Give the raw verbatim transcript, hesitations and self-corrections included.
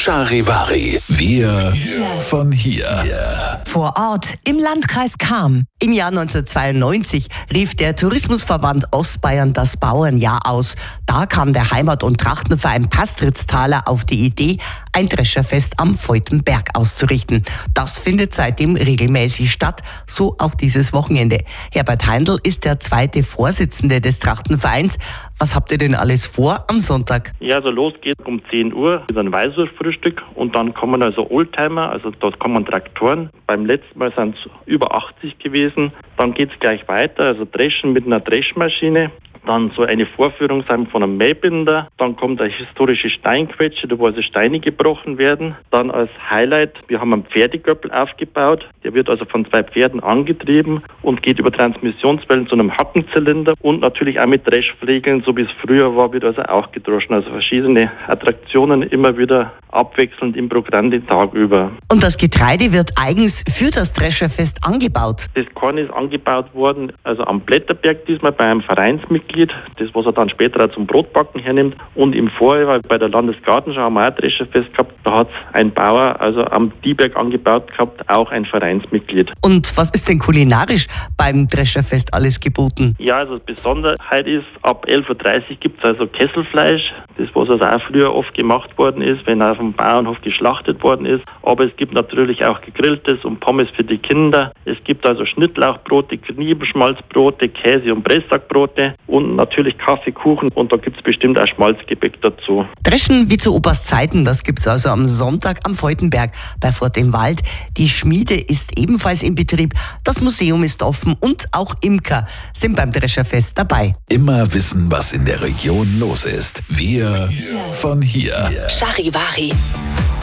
Charivari. Wir von hier. Vor Ort im Landkreis Cham. Im Jahr neunzehnhundertzweiundneunzig rief der Tourismusverband Ostbayern das Bauernjahr aus. Da kam der Heimat- und Trachtenverein Pastritztaler auf die Idee, ein Drescherfest am Veutenberg auszurichten. Das findet seitdem regelmäßig statt, so auch dieses Wochenende. Herbert Heindl ist der zweite Vorsitzende des Trachtenvereins. Was habt ihr denn alles vor am Sonntag? Ja, also los geht um zehn Uhr mit einem Weißwurstfrühstück und dann kommen also Oldtimer, also dort kommen Traktoren. Beim letzten Mal sind es über achtzig gewesen. Dann geht es gleich weiter, also Dreschen mit einer Dreschmaschine. Dann so eine Vorführung sein von einem Mähbinder. Dann kommt eine historische Steinquetsche, da wo also Steine gebrochen werden. Dann als Highlight, wir haben einen Pferdegöppel aufgebaut. Der wird also von zwei Pferden angetrieben und geht über Transmissionswellen zu einem Hackenzylinder. Und natürlich auch mit Dreschflegeln, so wie es früher war, wird also auch gedroschen. Also verschiedene Attraktionen immer wieder abwechselnd im Programm den Tag über. Und das Getreide wird eigens für das Drescherfest angebaut? Das Korn ist angebaut worden, also am Blätterberg diesmal bei einem Vereinsmitglied. Das, was er dann später auch zum Brotbacken hernimmt. Und im Vorjahr bei der Landesgartenschau haben wir auch ein Drescherfest gehabt. Da hat ein Bauer also am Dieberg angebaut gehabt, auch ein Vereinsmitglied. Und was ist denn kulinarisch beim Drescherfest alles geboten? Ja, also die Besonderheit ist, ab elf Uhr dreißig gibt es also Kesselfleisch. Das, was also auch früher oft gemacht worden ist, wenn auf dem Bauernhof geschlachtet worden ist. Aber es gibt natürlich auch gegrilltes und Pommes für die Kinder. Es gibt also Schnittlauchbrote, Kniebenschmalzbrote, Käse- und Pressackbrote und natürlich Kaffee, Kuchen und da gibt es bestimmt auch Schmalzgebäck dazu. Dreschen wie zu Opas Zeiten, das gibt es also am Sonntag am Veutenberg bei Fort im Wald. Die Schmiede ist ebenfalls in Betrieb, das Museum ist offen und auch Imker sind beim Drescherfest dabei. Immer wissen, was in der Region los ist. Wir von hier. Charivari.